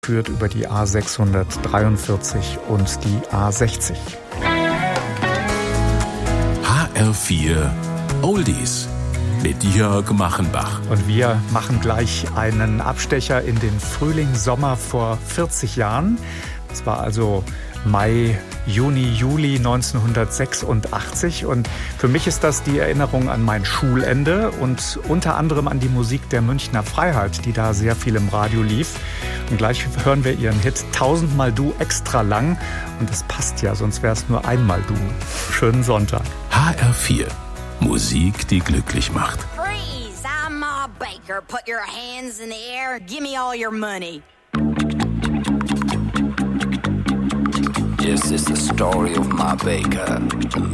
führt über die A643 und die A60. HR4 Oldies mit Jörg Machenbach. Und wir machen gleich einen Abstecher in den Frühling, Sommer vor 40 Jahren. Das war also Mai, Juni, Juli 1986. Und für mich ist das die Erinnerung an mein Schulende und unter anderem an die Musik der Münchner Freiheit, die da sehr viel im Radio lief. Und gleich hören wir ihren Hit 1000mal Du extra lang. Und das passt ja, sonst wäre es nur einmal Du. Schönen Sonntag. HR4 Musik, die glücklich macht. Freeze! I'm Ma Baker. Put your hands in the air. Give me all your money. This is the story of Ma Baker.